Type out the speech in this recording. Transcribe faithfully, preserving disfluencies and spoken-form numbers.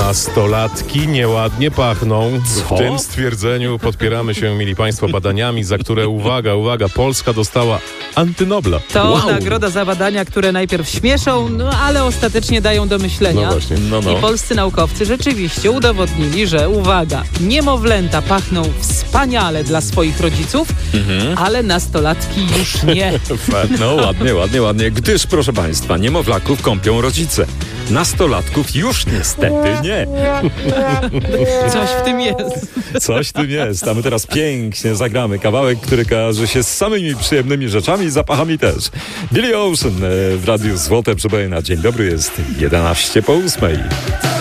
Nastolatki nieładnie pachną. Co? W tym stwierdzeniu podpieramy się, mili państwo, badaniami, za które, uwaga, uwaga, Polska dostała antynobla. To Wow. nagroda za badania, które najpierw śmieszą, no ale ostatecznie dają do myślenia. No właśnie. No, no. I polscy naukowcy rzeczywiście udowodnili, że uwaga, niemowlęta pachną wspaniale dla swoich rodziców, Mhm. ale nastolatki już nie. No ładnie, ładnie, ładnie. Gdyż, proszę państwa, niemowlaków kąpią rodzice. Nastolatków już niestety nie. Coś w tym jest. Coś w tym jest. A my teraz pięknie zagramy kawałek, który kojarzy się z samymi przyjemnymi rzeczami i zapachami też. Billy Ocean e, w Radiu Złote Przeboje na dzień dobry jest jedenaście po ósmej.